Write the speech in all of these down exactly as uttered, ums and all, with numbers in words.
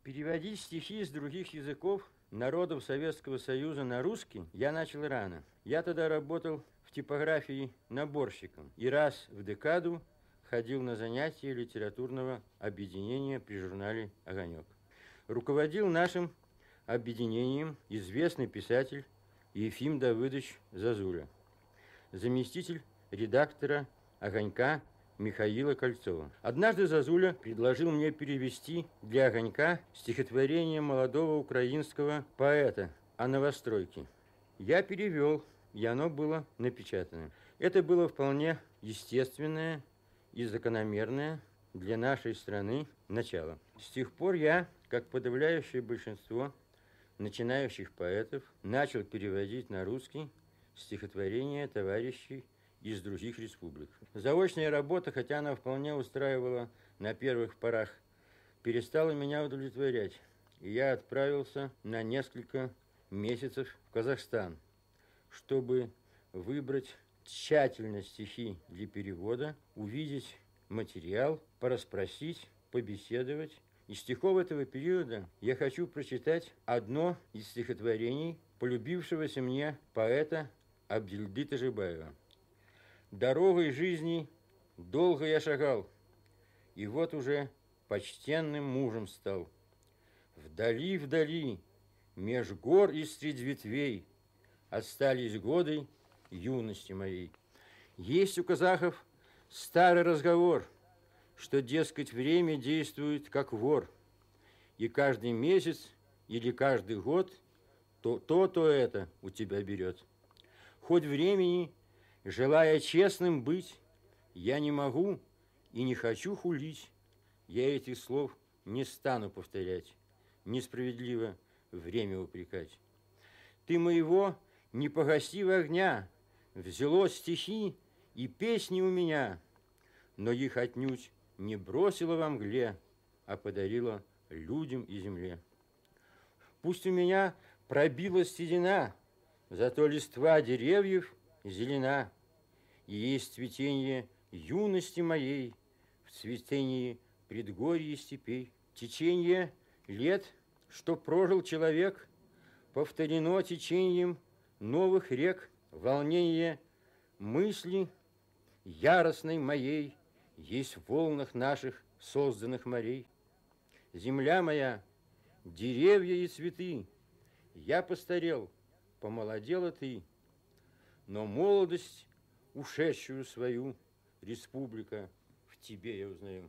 Переводить стихи с других языков народов Советского Союза на русский я начал рано. Я тогда работал в типографии наборщиком и раз в декаду ходил на занятия литературного объединения при журнале «Огонек». Руководил нашим объединением известный писатель Ефим Давыдович Зазуля, заместитель редактора «Огонька» Михаила Кольцова. Однажды Зазуля предложил мне перевести для «Огонька» стихотворение молодого украинского поэта о новостройке. Я перевел, и оно было напечатано. Это было вполне естественное и закономерное для нашей страны начало. С тех пор я, как подавляющее большинство начинающих поэтов, начал переводить на русский стихотворения товарищей из других республик. Заочная работа, хотя она вполне устраивала на первых порах, перестала меня удовлетворять, и я отправился на несколько месяцев в Казахстан, чтобы выбрать тщательно стихи для перевода, увидеть материал, порасспросить, побеседовать. Из стихов этого периода я хочу прочитать одно из стихотворений полюбившегося мне поэта Абдильды Тажибаева. «Дорогой жизни долго я шагал, и вот уже почтенным мужем стал. Вдали, вдали, меж гор и средь ветвей остались годы юности моей». Есть у казахов старый разговор, что, дескать, время действует как вор, и каждый месяц или каждый год то, то, то это у тебя берет. Хоть времени, желая честным быть, я не могу и не хочу хулить. Я этих слов не стану повторять, несправедливо время упрекать. Ты моего непогасивого огня взяло стихи и песни у меня, но их отнюдь не бросила во мгле, а подарила людям и земле. Пусть у меня пробилась седина, зато листва деревьев зелена, и есть цветение юности моей в цветении предгорий и степей. Течение лет, что прожил человек, повторено течением новых рек. Волнение мысли яростной моей есть в волнах наших созданных морей. Земля моя, деревья и цветы, я постарел, помолодела ты, но молодость, ушедшую свою, республика, в тебе я узнаю.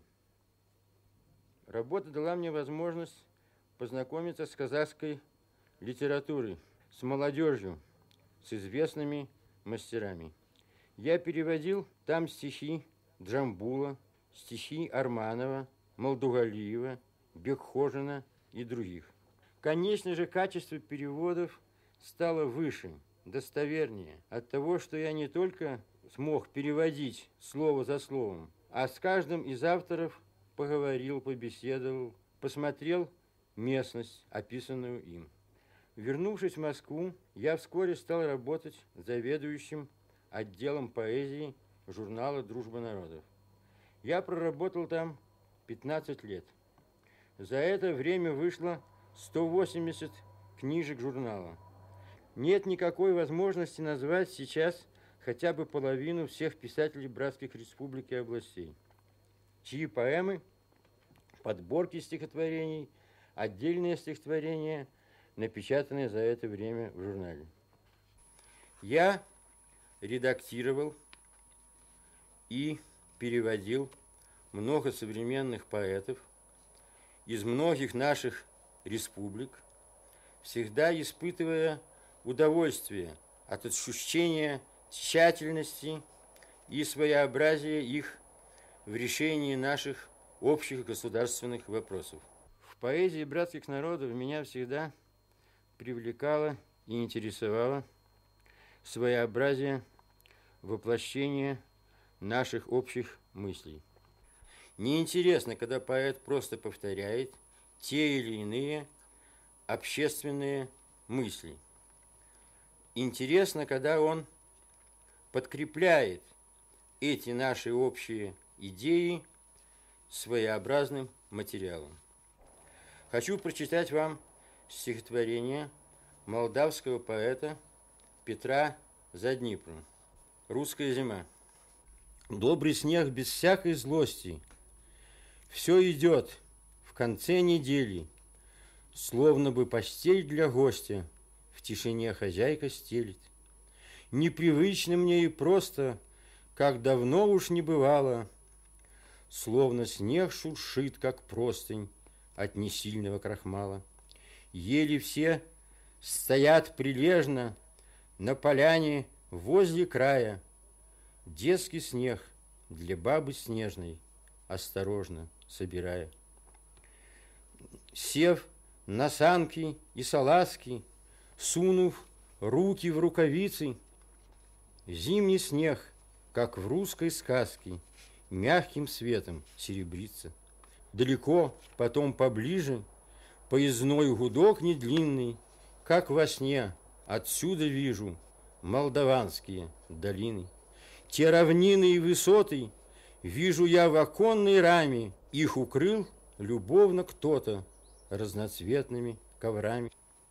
Работа дала мне возможность познакомиться с казахской литературой, с молодежью, с известными мастерами. Я переводил там стихи Джамбула, стихи Арманова, Молдугалиева, Бекхожина и других. Конечно же, качество переводов стало выше, достовернее от того, что я не только смог переводить слово за словом, а с каждым из авторов поговорил, побеседовал, посмотрел местность, описанную им. Вернувшись в Москву, я вскоре стал работать заведующим отделом поэзии журнала «Дружба народов». Я проработал там пятнадцать лет. За это время вышло сто восемьдесят книжек журнала. Нет никакой возможности назвать сейчас хотя бы половину всех писателей братских республик и областей, чьи поэмы, подборки стихотворений, отдельные стихотворения напечатаны за это время в журнале. Я редактировал и переводил много современных поэтов из многих наших республик, всегда испытывая удовольствие от ощущения тщательности и своеобразия их в решении наших общих государственных вопросов. В поэзии братских народов меня всегда привлекало и интересовало своеобразие воплощения наших общих мыслей. Неинтересно, когда поэт просто повторяет те или иные общественные мысли. Интересно, когда он подкрепляет эти наши общие идеи своеобразным материалом. Хочу прочитать вам стихотворение молдавского поэта Петра Заднипру «Русская зима». Добрый снег без всякой злости, все идет в конце недели, словно бы постель для гостя в тишине хозяйка стелит. Непривычно мне и просто, как давно уж не бывало, словно снег шуршит, как простынь от несильного крахмала. Ели все стоят прилежно на поляне возле края. Детский снег для бабы снежной осторожно собирая. Сев на санки и салазки, сунув руки в рукавицы, зимний снег, как в русской сказке, мягким светом серебрится. Далеко, потом поближе, поездной гудок недлинный, как во сне, отсюда вижу молдаванские долины. Те равнины и высоты вижу я в оконной раме, их укрыл любовно кто-то разноцветными коврами.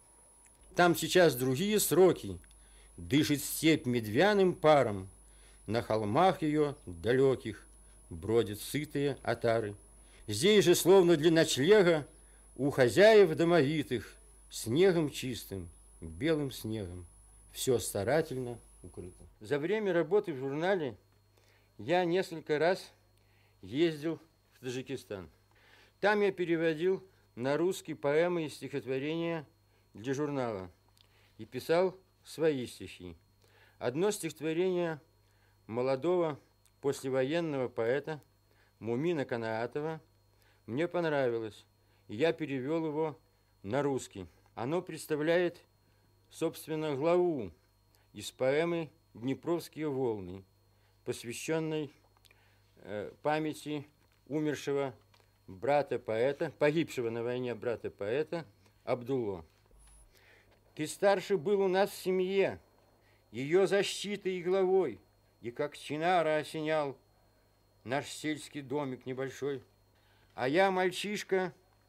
Там сейчас другие сроки, дышит степь медвяным паром, на холмах ее далеких бродят сытые отары. Здесь же, словно для ночлега, у хозяев домовитых снегом чистым, белым снегом все старательно укрыто. За время работы в журнале я несколько раз ездил в Таджикистан. Там я переводил на русский поэмы и стихотворения для журнала и писал свои стихи. Одно стихотворение молодого послевоенного поэта Мумина Канаатова мне понравилось, и я перевел его на русский. Оно представляет, собственно, главу из поэмы «Днепровские волны», посвященной э, памяти умершего брата-поэта, погибшего на войне брата-поэта Абдулло. Ты старше был у нас в семье, ее защитой и главой, и как чинара осенял наш сельский домик небольшой. А я, мальчишка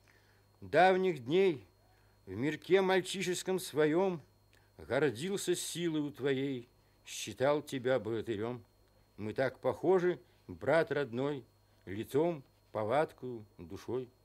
давних дней, в мирке мальчишеском своем гордился силою твоей, считал тебя богатырем. Мы так похожи, брат родной, лицом, повадкою, душой.